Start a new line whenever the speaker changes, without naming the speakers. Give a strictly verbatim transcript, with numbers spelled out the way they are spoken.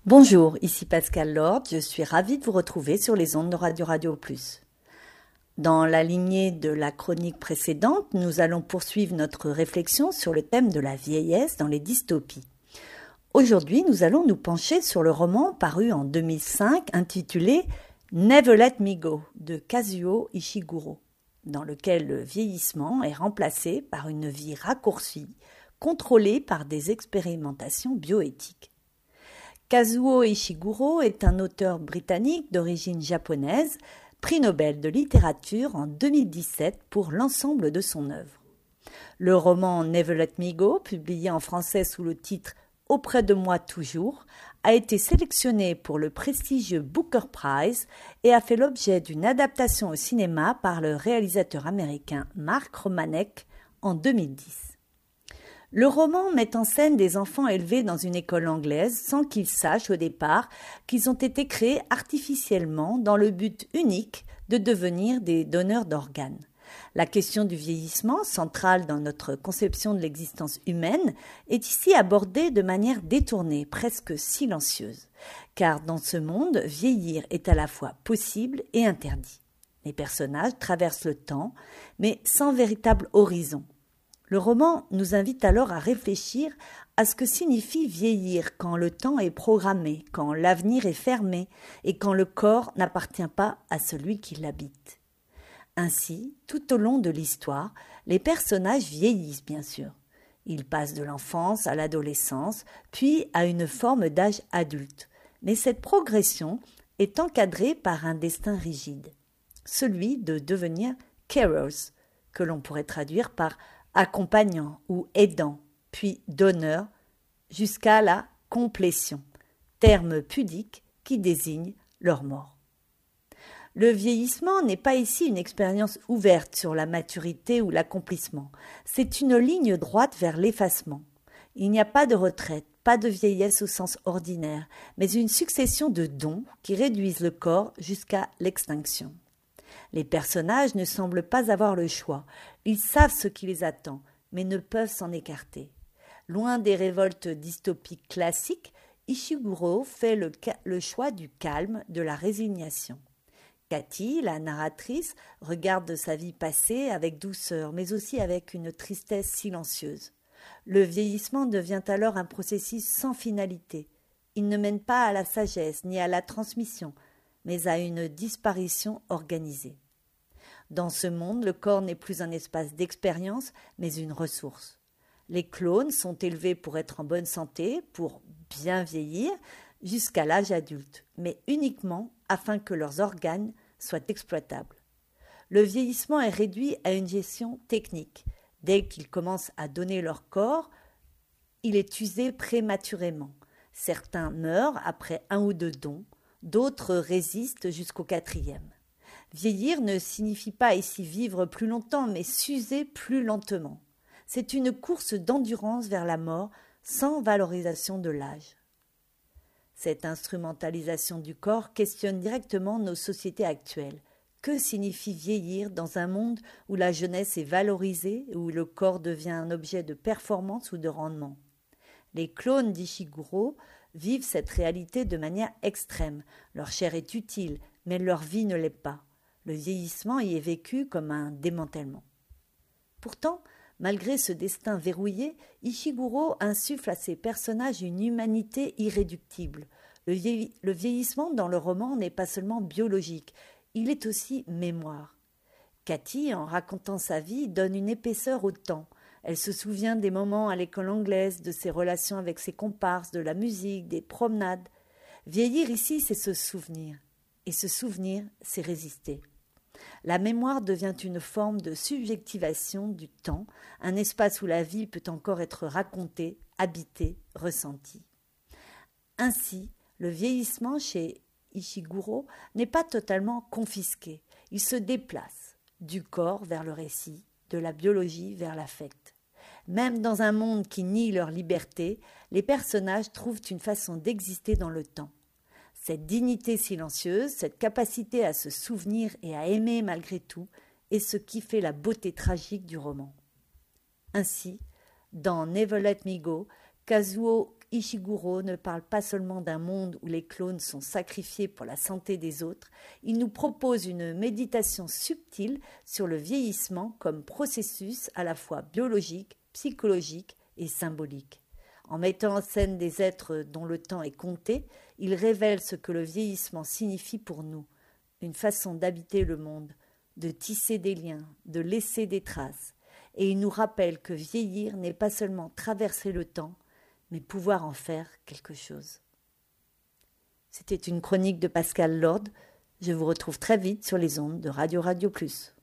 Bonjour, ici Pascal Lord, je suis ravie de vous retrouver sur les ondes de Radio Radio Plus. Dans la lignée de la chronique précédente, nous allons poursuivre notre réflexion sur le thème de la vieillesse dans les dystopies. Aujourd'hui, nous allons nous pencher sur le roman paru en deux mille cinq intitulé « Never Let Me Go » de Kazuo Ishiguro, dans lequel le vieillissement est remplacé par une vie raccourcie, contrôlée par des expérimentations bioéthiques. Kazuo Ishiguro est un auteur britannique d'origine japonaise, prix Nobel de littérature en deux mille dix-sept pour l'ensemble de son œuvre. Le roman Never Let Me Go, publié en français sous le titre « Auprès de moi toujours », a été sélectionné pour le prestigieux Booker Prize et a fait l'objet d'une adaptation au cinéma par le réalisateur américain Mark Romanek en deux mille dix. Le roman met en scène des enfants élevés dans une école anglaise sans qu'ils sachent au départ qu'ils ont été créés artificiellement dans le but unique de devenir des donneurs d'organes. La question du vieillissement, centrale dans notre conception de l'existence humaine, est ici abordée de manière détournée, presque silencieuse. Car dans ce monde, vieillir est à la fois possible et interdit. Les personnages traversent le temps, mais sans véritable horizon. Le roman nous invite alors à réfléchir à ce que signifie vieillir quand le temps est programmé, quand l'avenir est fermé et quand le corps n'appartient pas à celui qui l'habite. Ainsi, tout au long de l'histoire, les personnages vieillissent bien sûr. Ils passent de l'enfance à l'adolescence, puis à une forme d'âge adulte. Mais cette progression est encadrée par un destin rigide, celui de devenir carers, que l'on pourrait traduire par accompagnant ou aidant, puis donneur, jusqu'à la complétion, terme pudique qui désigne leur mort. Le vieillissement n'est pas ici une expérience ouverte sur la maturité ou l'accomplissement, c'est une ligne droite vers l'effacement. Il n'y a pas de retraite, pas de vieillesse au sens ordinaire, mais une succession de dons qui réduisent le corps jusqu'à l'extinction. Les personnages ne semblent pas avoir le choix. Ils savent ce qui les attend, mais ne peuvent s'en écarter. Loin des révoltes dystopiques classiques, Ishiguro fait le, le choix du calme, de la résignation. Cathy, la narratrice, regarde sa vie passée avec douceur, mais aussi avec une tristesse silencieuse. Le vieillissement devient alors un processus sans finalité. Il ne mène pas à la sagesse ni à la transmission, mais à une disparition organisée. Dans ce monde, le corps n'est plus un espace d'expérience, mais une ressource. Les clones sont élevés pour être en bonne santé, pour bien vieillir, jusqu'à l'âge adulte, mais uniquement afin que leurs organes soient exploitables. Le vieillissement est réduit à une gestion technique. Dès qu'ils commencent à donner leur corps, il est usé prématurément. Certains meurent après un ou deux dons, d'autres résistent jusqu'au quatrième. Vieillir ne signifie pas ici vivre plus longtemps, mais s'user plus lentement. C'est une course d'endurance vers la mort sans valorisation de l'âge. Cette instrumentalisation du corps questionne directement nos sociétés actuelles. Que signifie vieillir dans un monde où la jeunesse est valorisée, où le corps devient un objet de performance ou de rendement? Les clones d'Ishiguro vivent cette réalité de manière extrême. Leur chair est utile, mais leur vie ne l'est pas. Le vieillissement y est vécu comme un démantèlement. Pourtant, malgré ce destin verrouillé, Ishiguro insuffle à ses personnages une humanité irréductible. Le, vieilli- le vieillissement dans le roman n'est pas seulement biologique, il est aussi mémoire. Cathy, en racontant sa vie, donne une épaisseur au temps. Elle se souvient des moments à l'école anglaise, de ses relations avec ses comparses, de la musique, des promenades. Vieillir ici, c'est se souvenir. Et se souvenir, c'est résister. La mémoire devient une forme de subjectivation du temps, un espace où la vie peut encore être racontée, habitée, ressentie. Ainsi, le vieillissement chez Ishiguro n'est pas totalement confisqué. Il se déplace du corps vers le récit, de la biologie vers l'affect. Même dans un monde qui nie leur liberté, les personnages trouvent une façon d'exister dans le temps. Cette dignité silencieuse, cette capacité à se souvenir et à aimer malgré tout, est ce qui fait la beauté tragique du roman. Ainsi, dans Never Let Me Go, Kazuo Ishiguro ne parle pas seulement d'un monde où les clones sont sacrifiés pour la santé des autres, il nous propose une méditation subtile sur le vieillissement comme processus à la fois biologique, psychologique et symbolique. En mettant en scène des êtres dont le temps est compté, il révèle ce que le vieillissement signifie pour nous, une façon d'habiter le monde, de tisser des liens, de laisser des traces. Et il nous rappelle que vieillir n'est pas seulement traverser le temps, mais pouvoir en faire quelque chose. C'était une chronique de Pascal Lord. Je vous retrouve très vite sur les ondes de Radio Radio Plus.